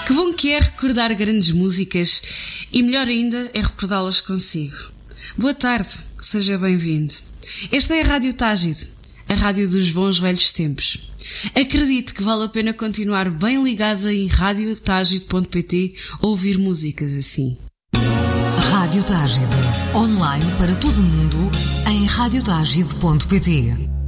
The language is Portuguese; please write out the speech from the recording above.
Que bom que é recordar grandes músicas e melhor ainda é recordá-las consigo. Boa tarde, seja bem-vindo. Esta é a Rádio Tágide, a rádio dos bons velhos tempos. Acredito que vale a pena continuar bem ligado em radiotagide.pt a ouvir músicas assim. Rádio Tágide, online para todo o mundo em radiotagide.pt.